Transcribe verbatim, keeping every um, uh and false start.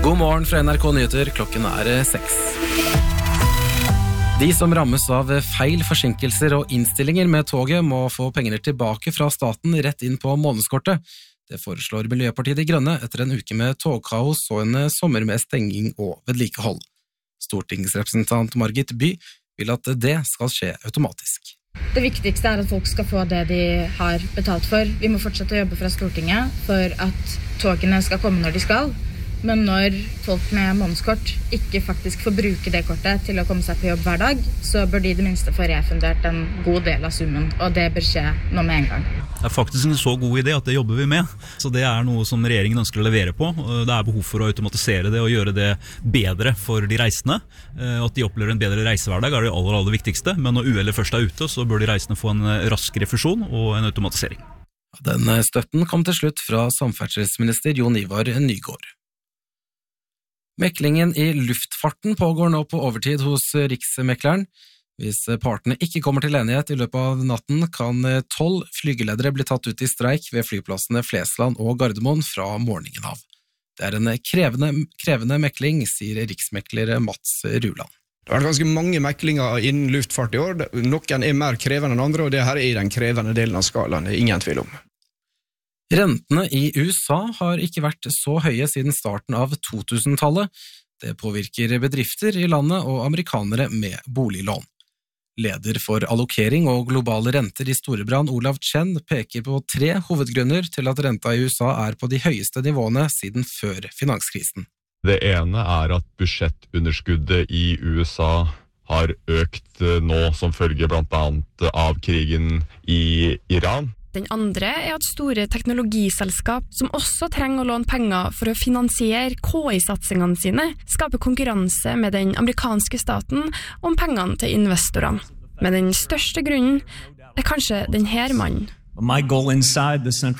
God morgen fra N R K Nyheter, klokken er seks. De som rammes av feil forsinkelser og innstillinger med toget må få pengene tilbake fra staten rett inn på månedskortet. Det foreslår Miljøpartiet De Grønne etter en uke med togkaos og en sommer med stenging og vedlikehold. Stortingsrepresentant Margit By vil at det skal skje automatisk. Det viktigste er at folk skal få det de har betalt for. Vi må fortsette å jobbe fra Stortinget for at togene skal komme når de skal. Men når folk med månedskort ikke faktisk får bruke det kortet til å komme seg på jobb hver dag, så bør de i det minste få refundert en god del av summen, og det bør skje nå med en gang. Det er faktisk en så god idé at det jobber vi med, så det er noe som regjeringen ønsker å levere på. Det er behov for å automatisere det og gjøre det bedre for de reisende, og at de opplever en bedre reisehverdag er det aller, aller viktigste, men når uhellet først er ute, så bør de reisende få en rask refusjon og en automatisering. Den støtten kom til slutt fra samferdselsminister Jon Ivar Nygård. Meklingen i luftfarten pågår nå på overtid hos Riksmekleren. Hvis partene ikke kommer til enighet i løpet av natten, kan tolv flygeledere bli tatt ut i streik ved flyplassene Flesland og Gardermoen fra morgenen av. Det er en krevende, krevende mekling, sier riksmekler Mats Ruland. Det har vært ganske mange meklinger innen luftfart i år. Noen er mer krevende enn andre, og det her er i den krevende delen av skalaen, det er ingen tvil om. Rentene i U S A har ikke vært så høye siden starten av to-tusentallet. Det påvirker bedrifter i landet og amerikanere med boliglån. Leder for allokering og globale renter i Storebrand, Olav Chen, peker på tre hovedgrunner til at renta i U S A er på de høyeste nivåene siden før finanskrisen. Det ene er at budsjettunderskuddet i U S A har økt nå som følge blant annet av krigen i Iran. Den andre er at store teknologiselskap, som også trenger å låne penger for å finansiere K I-satsingene sine, skaper konkurranse med den amerikanske staten om pengene til investorene. Men den største grunnen er kanskje denne mannen. My goal inside the central